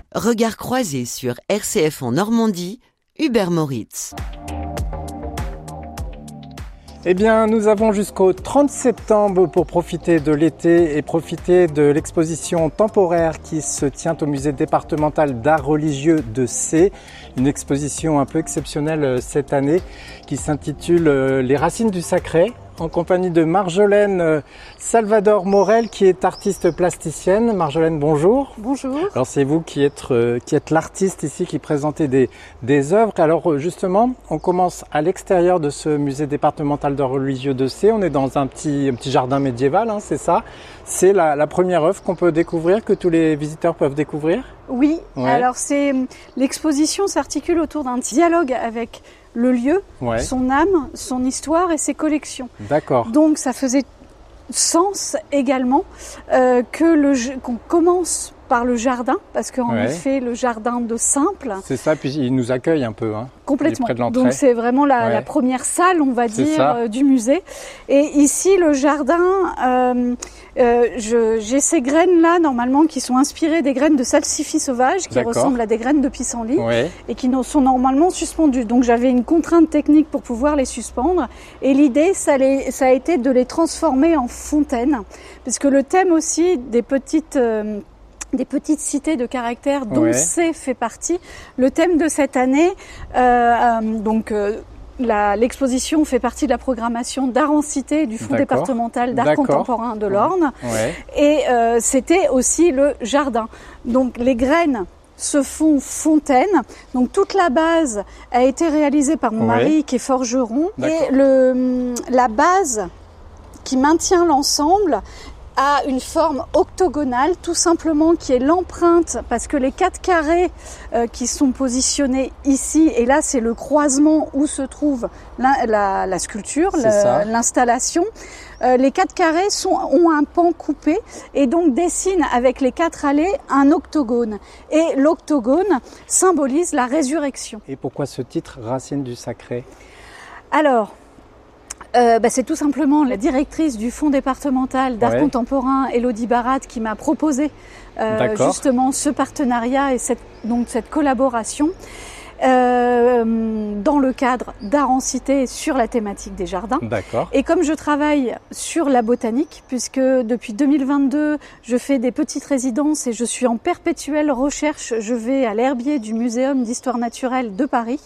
Regard croisé sur RCF en Normandie, Hubert Moritz. Eh bien, nous avons jusqu'au 30 septembre pour profiter de l'été et profiter de l'exposition temporaire qui se tient au musée départemental d'art religieux de Sées. Une exposition un peu exceptionnelle cette année qui s'intitule Les racines du sacré, en compagnie de Marjolaine Salvador Morel qui est artiste plasticienne. Marjolaine, bonjour. Bonjour. Alors c'est vous qui êtes l'artiste ici qui présentez des œuvres. Alors justement, on commence à l'extérieur de ce musée départemental d'art religieux de Sées. On est dans un petit jardin médiéval, hein, c'est ça. C'est la première œuvre qu'on peut découvrir, que tous les visiteurs peuvent découvrir. Oui, ouais. Alors l'exposition s'articule autour d'un dialogue avec le lieu, ouais. Son âme, son histoire et ses collections. D'accord. Donc ça faisait sens également qu'on commence par le jardin, parce qu'en ouais. effet, le jardin de Simple... C'est ça, puis il nous accueille un peu. Hein, complètement. Près de l'entrée. Donc c'est vraiment ouais. la première salle, on va dire, du musée. Et ici, le jardin, j'ai ces graines-là, normalement, qui sont inspirées des graines de salsifis sauvage, qui ressemblent à des graines de pissenlit, ouais. et qui sont normalement suspendues. Donc j'avais une contrainte technique pour pouvoir les suspendre. Et l'idée, ça a été de les transformer en fontaines, puisque le thème aussi des petites cités de caractère dont ouais. Sées fait partie. Le thème de cette année, l'exposition fait partie de la programmation d'art en cité du Fonds départemental d'art contemporain de l'Orne. Ouais. Et c'était aussi le jardin. Donc les graines se font fontaine. Donc toute la base a été réalisée par mon mari qui est forgeron. Et la base qui maintient l'ensemble a une forme octogonale, tout simplement, qui est l'empreinte, parce que les 4 carrés qui sont positionnés ici, et là c'est le croisement où se trouve la sculpture, l'installation, les 4 carrés ont un pan coupé et donc dessinent avec les 4 allées un octogone. Et l'octogone symbolise la résurrection. Et pourquoi ce titre, Racines du sacré ? Alors, c'est tout simplement la directrice du Fonds départemental d'art contemporain, Elodie Barat, qui m'a proposé justement ce partenariat et cette collaboration dans le cadre d'art en cité sur la thématique des jardins. D'accord. Et comme je travaille sur la botanique, puisque depuis 2022, je fais des petites résidences et je suis en perpétuelle recherche, je vais à l'herbier du Muséum d'histoire naturelle de Paris.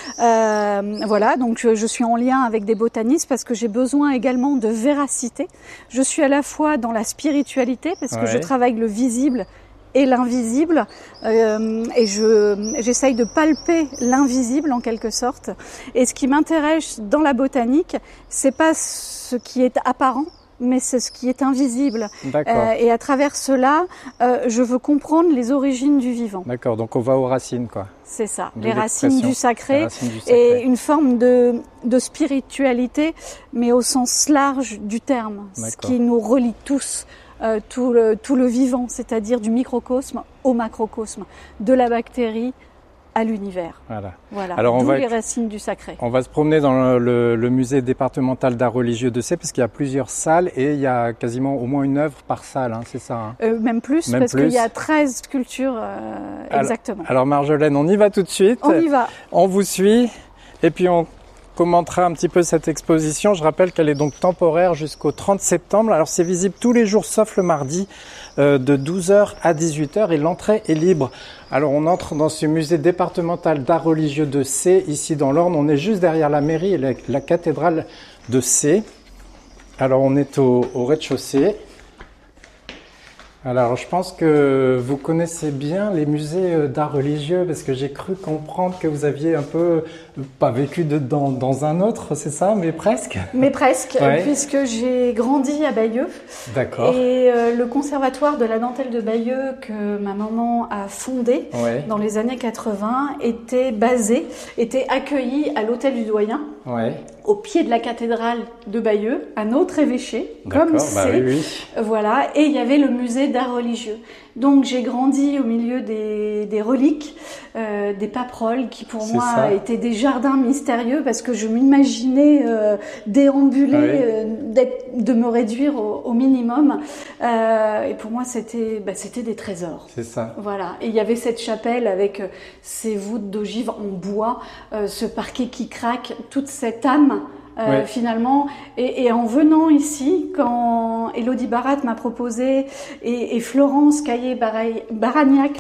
Voilà, donc je suis en lien avec des botanistes parce que j'ai besoin également de véracité. Je suis à la fois dans la spiritualité parce que je travaille le visible et l'invisible, et j'essaye de palper l'invisible en quelque sorte. Et ce qui m'intéresse dans la botanique, c'est pas ce qui est apparent, mais c'est ce qui est invisible. Et à travers cela, je veux comprendre les origines du vivant. D'accord, donc on va aux racines, quoi. C'est ça, les racines du sacré, et une forme de spiritualité, mais au sens large du terme, ce qui nous relie tous. Tout le vivant, c'est-à-dire du microcosme au macrocosme, de la bactérie à l'univers. Voilà. Alors d'où les racines du sacré. On va se promener dans le musée départemental d'art religieux de Sées parce qu'il y a plusieurs salles et il y a quasiment au moins une œuvre par salle, hein, c'est ça Même plus, parce qu'il y a 13 sculptures exactement. Alors Marjolaine, on y va tout de suite. On y va. On vous suit et puis on commentera un petit peu cette exposition. Je rappelle qu'elle est donc temporaire jusqu'au 30 septembre. Alors c'est visible tous les jours sauf le mardi de 12h à 18h et l'entrée est libre. Alors on entre dans ce musée départemental d'art religieux de Sées, ici dans l'Orne. On est juste derrière la mairie et la cathédrale de Sées. Alors on est au rez-de-chaussée. Alors, je pense que vous connaissez bien les musées d'art religieux parce que j'ai cru comprendre que vous aviez un peu, pas vécu dans un autre, c'est ça, mais presque. Mais presque, puisque j'ai grandi à Bayeux. D'accord. Et le conservatoire de la dentelle de Bayeux que ma maman a fondé dans les années 80 était accueilli à l'hôtel du Doyen. Au pied de la cathédrale de Bayeux, un autre évêché, comme c'est. Voilà, et il y avait le musée d'art religieux. Donc j'ai grandi au milieu des reliques, des paperoles qui pour moi étaient des jardins mystérieux parce que je m'imaginais déambuler, de me réduire au minimum. Et pour moi c'était des trésors. C'est ça. Voilà. Et il y avait cette chapelle avec ces voûtes d'ogive en bois, ce parquet qui craque, toute cette âme. Finalement, et en venant ici, quand Élodie Barat m'a proposé et Florence Caillé-Baragnac,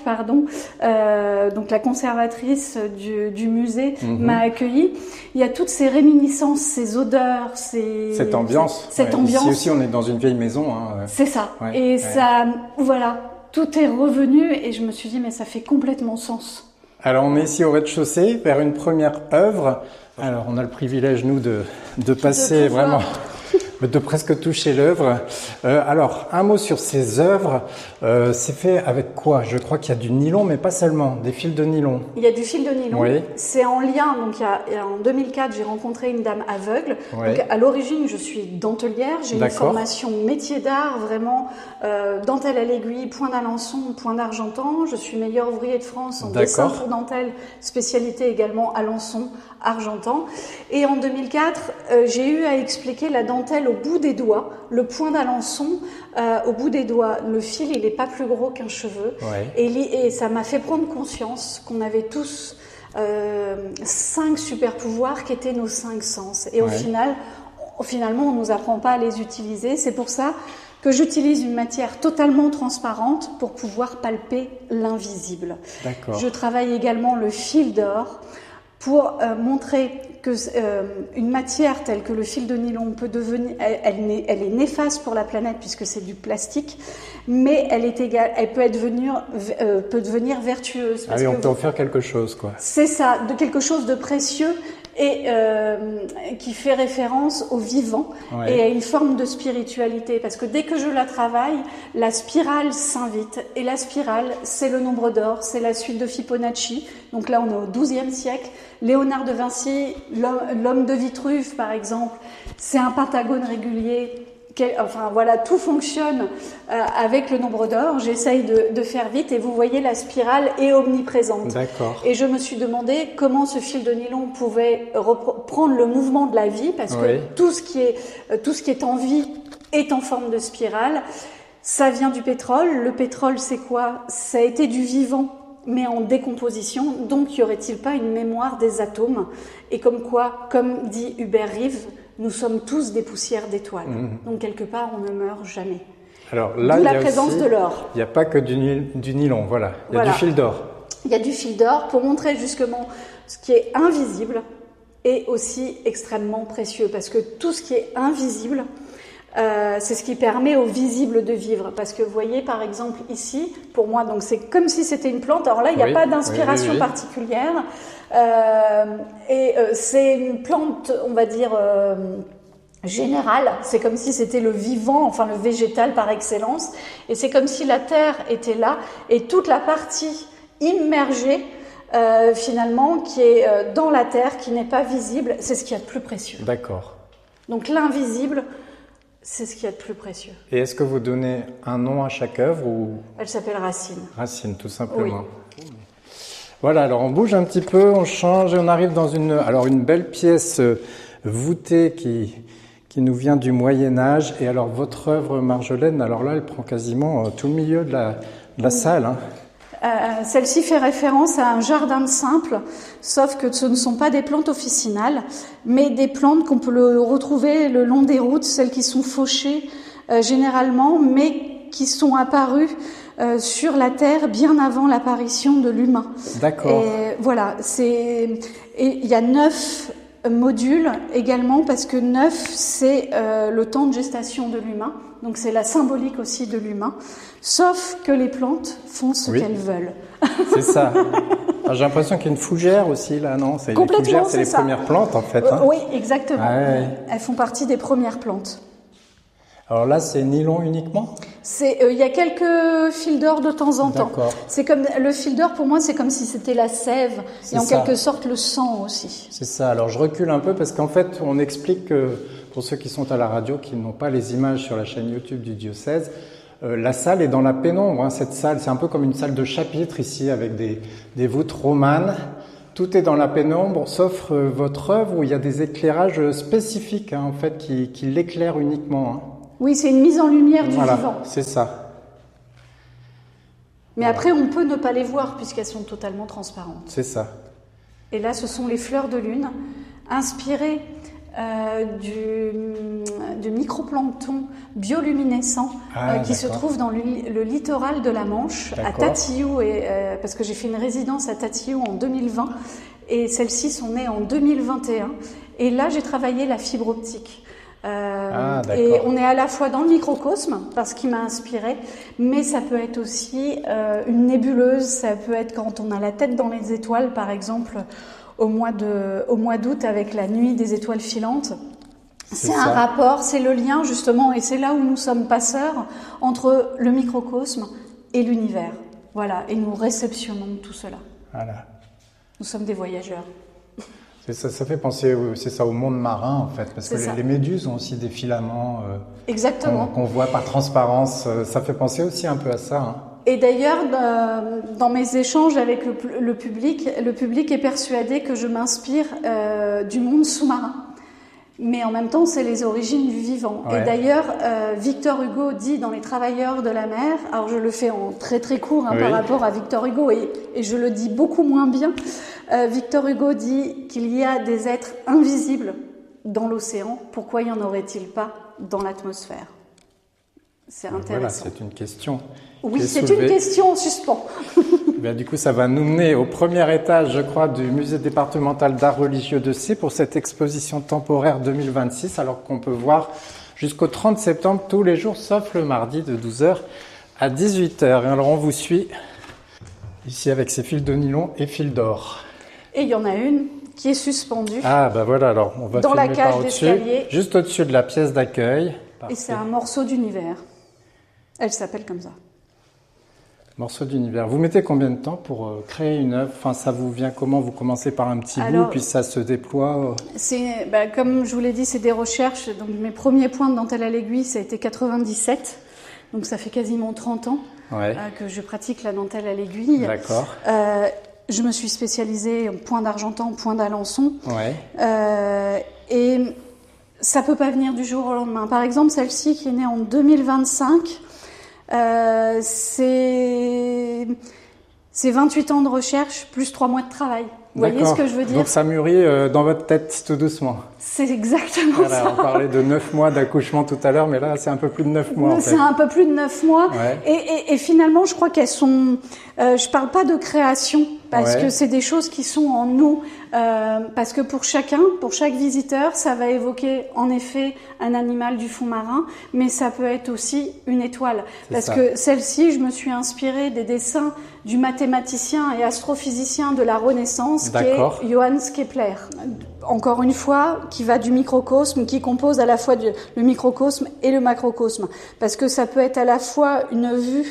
donc la conservatrice du musée, m'a accueillie, il y a toutes ces réminiscences, ces odeurs, cette ambiance. Ici aussi, on est dans une vieille maison. C'est ça. Ça, voilà, tout est revenu et je me suis dit, mais ça fait complètement sens. Alors, on est ici au rez-de-chaussée vers une première œuvre. Alors, on a le privilège, nous, de passer vraiment, de presque toucher l'œuvre. Alors, un mot sur ces œuvres. C'est fait avec quoi? Je crois qu'il y a du nylon, mais pas seulement, des fils de nylon. Il y a du fil de nylon. Oui. C'est en lien. Donc, en 2004, j'ai rencontré une dame aveugle. Oui. Donc, à l'origine, je suis dentelière. J'ai une formation métier d'art, vraiment dentelle à l'aiguille, point d'Alençon, point d'Argentan. Je suis meilleur ouvrier de France en dessin pour dentelle, spécialité également Alençon, Argentan. Et en 2004, j'ai eu à expliquer la dentelle au bout des doigts, le point d'Alençon au bout des doigts. Le fil, il n'est pas plus gros qu'un cheveu. Et ça m'a fait prendre conscience qu'on avait tous 5 super pouvoirs qui étaient nos 5 sens. Et finalement, on ne nous apprend pas à les utiliser. C'est pour ça que j'utilise une matière totalement transparente pour pouvoir palper l'invisible. Je travaille également le fil d'or pour montrer que une matière telle que le fil de nylon peut devenir, elle est néfaste pour la planète puisque c'est du plastique, mais elle peut devenir vertueuse. Parce on peut en faire quelque chose, quoi. C'est ça, de quelque chose de précieux et qui fait référence au vivant et à une forme de spiritualité. Parce que dès que je la travaille, la spirale s'invite. Et la spirale, c'est le nombre d'or, c'est la suite de Fibonacci. Donc là, on est au XIIe siècle. Léonard de Vinci, l'homme de Vitruve, par exemple, c'est un pentagone régulier. Enfin voilà, tout fonctionne avec le nombre d'or. J'essaye de faire vite et vous voyez la spirale est omniprésente. Et je me suis demandé comment ce fil de nylon pouvait prendre le mouvement de la vie parce que tout ce qui est en vie est en forme de spirale. Ça vient du pétrole. Le pétrole, c'est quoi? Ça a été du vivant, mais en décomposition. Donc, y aurait-il pas une mémoire des atomes? Et comme quoi, comme dit Hubert Reeves, nous sommes tous des poussières d'étoiles. Donc, quelque part, on ne meurt jamais. Alors là, d'où la présence de l'or. Il n'y a pas que du nylon, voilà. Il y a du fil d'or. Il y a du fil d'or pour montrer justement ce qui est invisible est aussi extrêmement précieux. Parce que tout ce qui est invisible, c'est ce qui permet au visible de vivre. Parce que vous voyez, par exemple, ici, pour moi, donc c'est comme si c'était une plante. Alors là, il n'y a pas d'inspiration particulière. C'est une plante, on va dire, générale. C'est comme si c'était le vivant, enfin le végétal par excellence. Et c'est comme si la terre était là. Et toute la partie immergée, finalement, qui est dans la terre, qui n'est pas visible, c'est ce qu'il y a de plus précieux. Donc l'invisible, c'est ce qu'il y a de plus précieux. Et est-ce que vous donnez un nom à chaque œuvre ou... Elle s'appelle Racine. Racine, tout simplement. Voilà, alors on bouge un petit peu, on change et on arrive dans une belle pièce voûtée qui nous vient du Moyen-Âge. Et alors votre œuvre, Marjolaine, alors là, elle prend quasiment tout le milieu de la salle. Celle-ci fait référence à un jardin de simple, sauf que ce ne sont pas des plantes officinales, mais des plantes qu'on peut retrouver le long des routes, celles qui sont fauchées généralement, mais qui sont apparues sur la Terre bien avant l'apparition de l'humain. Et voilà, il y a 9 modules également, parce que 9, c'est le temps de gestation de l'humain. Donc c'est la symbolique aussi de l'humain. Sauf que les plantes font ce qu'elles veulent. C'est ça. Alors, j'ai l'impression qu'il y a une fougère aussi là, non? Les fougères, c'est les premières plantes en fait. Oui, exactement. Elles font partie des premières plantes. Alors là, c'est nylon uniquement? Il y a quelques fils d'or de temps en temps. C'est comme le fil d'or, pour moi, c'est comme si c'était la sève et en quelque sorte le sang aussi. C'est ça. Alors je recule un peu parce qu'en fait, on explique que pour ceux qui sont à la radio, qui n'ont pas les images sur la chaîne YouTube du diocèse, La salle est dans la pénombre, hein. Cette salle, c'est un peu comme une salle de chapitre ici avec des voûtes romanes. Tout est dans la pénombre, sauf votre œuvre où il y a des éclairages spécifiques, hein, en fait, qui l'éclairent uniquement. Hein. Oui, c'est une mise en lumière du Voilà, vivant. c'est ça. Mais après, on peut ne pas les voir puisqu'elles sont totalement transparentes. C'est ça. Et là, ce sont les fleurs de lune, inspirées du microplancton bioluminescent qui se trouve dans le littoral de la Manche, à Tatillou, parce que j'ai fait une résidence à Tatillou en 2020, et celles-ci sont nées en 2021. Et là, j'ai travaillé la fibre optique. Et on est à la fois dans le microcosme, parce qu'il m'a inspiré, mais ça peut être aussi une nébuleuse, ça peut être quand on a la tête dans les étoiles, par exemple, au mois d'août avec la nuit des étoiles filantes. C'est un rapport, c'est le lien justement, et c'est là où nous sommes passeurs entre le microcosme et l'univers. Voilà, et nous réceptionnons tout cela. Voilà. Nous sommes des voyageurs. Ça fait penser, c'est ça, au monde marin en fait, parce que les méduses ont aussi des filaments qu'on voit par transparence. Ça fait penser aussi un peu à ça. Hein. Et d'ailleurs, dans mes échanges avec le public est persuadé que je m'inspire du monde sous-marin. Mais en même temps, c'est les origines du vivant. Ouais. Et d'ailleurs, Victor Hugo dit dans Les Travailleurs de la mer, alors je le fais en très très court par rapport à Victor Hugo, et je le dis beaucoup moins bien, Victor Hugo dit qu'il y a des êtres invisibles dans l'océan, pourquoi y en aurait-il pas dans l'atmosphère? C'est intéressant. Voilà, c'est une question. Oui, c'est une question en suspens. Bien, du coup, ça va nous mener au premier étage, je crois, du musée départemental d'art religieux de C pour cette exposition temporaire 2026, alors qu'on peut voir jusqu'au 30 septembre tous les jours, sauf le mardi de 12h à 18h. Et alors, on vous suit ici avec ces fils de nylon et fils d'or. Et il y en a une qui est suspendue. Ah, ben voilà, alors on va dans la filmer cage par au-dessus, d'escalier. juste au-dessus de la pièce d'accueil. Et c'est un morceau d'univers. Elle s'appelle comme ça. Morceau d'univers. Vous mettez combien de temps pour créer une œuvre? Enfin, ça vous vient comment? Vous commencez par un petit bout, puis ça se déploie C'est, comme je vous l'ai dit, c'est des recherches. Donc mes premiers points de dentelle à l'aiguille, ça a été 97. Donc ça fait quasiment 30 ans que je pratique la dentelle à l'aiguille. D'accord. Je me suis spécialisée en point d'Argentan, point d'Alençon. Ouais. Et ça peut pas venir du jour au lendemain. Par exemple, celle-ci qui est née en 2025, c'est 28 ans de recherche plus 3 mois de travail. Vous voyez ce que je veux dire? Donc ça mûrit dans votre tête tout doucement. C'est exactement ça. On parlait de 9 mois d'accouchement tout à l'heure, mais là c'est un peu plus de 9 mois. C'est un peu plus de 9 mois. Ouais. Et finalement, je crois qu'elles sont... je parle pas de création, parce que c'est des choses qui sont en nous. Parce que pour chaque visiteur, ça va évoquer en effet un animal du fond marin, mais ça peut être aussi une étoile. Parce que celle-ci, je me suis inspirée des dessins du mathématicien et astrophysicien de la Renaissance, qui est Johannes Kepler. Encore une fois, qui va du microcosme, qui compose à la fois le microcosme et le macrocosme. Parce que ça peut être à la fois une vue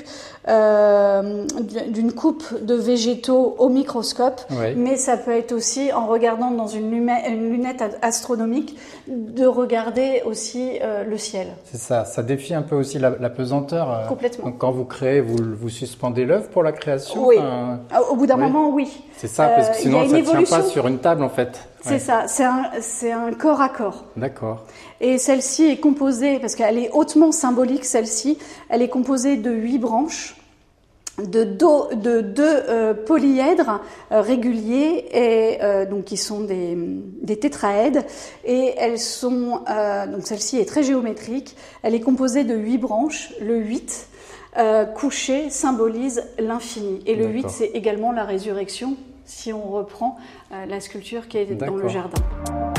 d'une coupe de végétaux au microscope, mais ça peut être aussi, en regardant dans une lunette astronomique, de regarder aussi le ciel. C'est ça, ça défie un peu aussi la pesanteur. Complètement. Donc quand vous créez, vous suspendez l'œuvre pour la création? Oui, au bout d'un moment, oui. C'est ça, parce que sinon ça ne tient pas sur une table en fait. C'est ça, c'est un corps à corps. D'accord. Et celle-ci est composée, parce qu'elle est hautement symbolique, celle-ci, elle est composée de 8 branches, de 2 polyèdres réguliers, et donc qui sont des tétraèdes, et elles sont, donc celle-ci est très géométrique, elle est composée de 8 branches, le 8 couché symbolise l'infini, et le 8 c'est également la résurrection, si on reprend la sculpture qui est dans le jardin.